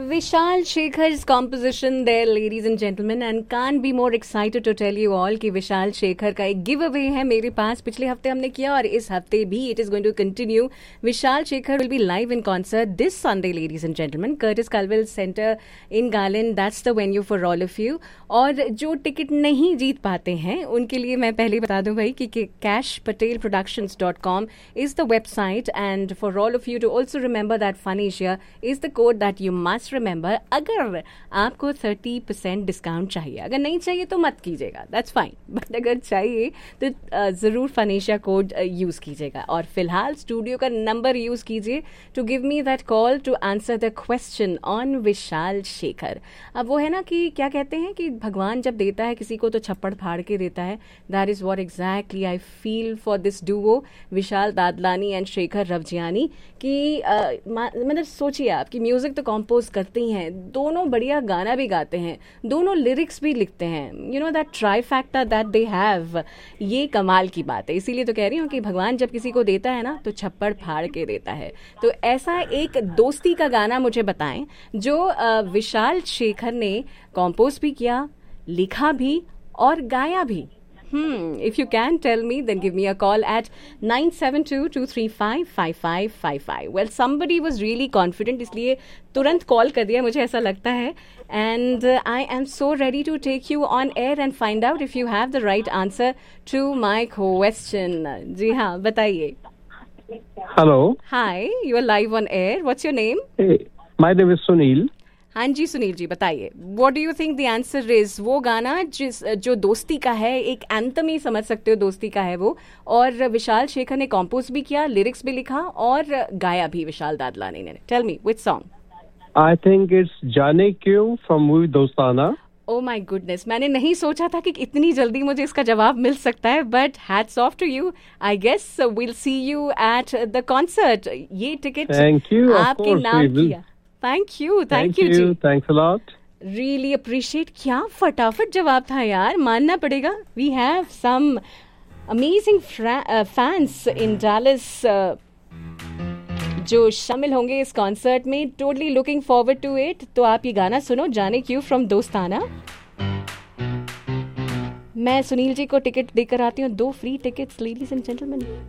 Vishal Shekhar's composition there, ladies and gentlemen, and can't be more excited to tell you all कि विशाल शेखर का एक give away है मेरे पास. पिछले हफ्ते हमने किया और इस हफ्ते भी it is going to continue. Vishal Shekhar will be live in concert this Sunday, ladies and gentlemen. Curtis Culwell Center in Garland. That's the venue for all of you. और जो टिकट नहीं जीत पाते हैं उनके लिए मैं पहले बता दूं भाई कि cashpatelproductions.com is the website, and for all of you to also remember that Funasia is the code that you must remember. अगर आपको 30% डिस्काउंट चाहिए, अगर नहीं चाहिए तो मत कीजिएगा, that's fine, बट अगर चाहिए तो ज़रूर फनेशिया कोड यूज़ कीजिएगा. और फिलहाल स्टूडियो का नंबर यूज़ कीजिए to give me that call to answer the question on Vishal Shekhar. अब वो है ना कि क्या कहते हैं कि भगवान जब देता है किसी को तो छप्पड़ फाड़ के देता है. That is what exactly I feel for this Duo Vishal Dadlani and Shekhar Ravjiani. कि मतलब सोचिए आप कि म्यूज़िक तो कंपोज करते ही हैं, दोनों बढ़िया गाना भी गाते हैं, दोनों लिरिक्स भी लिखते हैं. You know that ट्राइफैक्टा that they have, ये कमाल की बात है. इसीलिए तो कह रही हूँ कि भगवान जब किसी को देता है ना तो छप्पड़ फाड़ के देता है. तो ऐसा एक दोस्ती का गाना मुझे बताएं जो विशाल शेखर ने कंपोज भी किया, लिखा भी और गाया भी. If you can tell me, then give me a call at 972-235-5555. Well, somebody was really confident, इसलिए तुरंत कॉल कर दिया, मुझे ऐसा लगता है. And I am so ready to take you on air and find out if you have the right answer to my question. जी हाँ, बताइए. Hello. Hi, you are live on air. What's your name? Hey, my name is Sunil. हाँ जी सुनील जी, बताइए. What do you think the answer is? वो गाना जो दोस्ती का है, एक एंथम ही समझ सकते हो, दोस्ती का है वो. और विशाल शेखर ने कंपोज भी किया, लिरिक्स भी लिखा और गाया भी विशाल दादलानी ने. Tell me, which song? I think it's जाने क्यों from movie दोस्ताना. Oh my goodness, मैंने नहीं सोचा था कि इतनी जल्दी मुझे इसका जवाब मिल सकता है, but hats off to you. I guess we'll see you at the concert. ये टिकट आपके नाम किया. Thank you ji. Thanks a lot. Really appreciate. क्या फटाफट जवाब था यार, मानना पड़ेगा. We have some amazing fans in Dallas जो शामिल होंगे इस कॉन्सर्ट में. Totally looking forward to it. तो आप ये गाना सुनो, जाने क्यों फ्रॉम दोस्ताना. मैं सुनील जी को टिकट देकर आती हूँ, 2 free tickets, ladies and gentleman.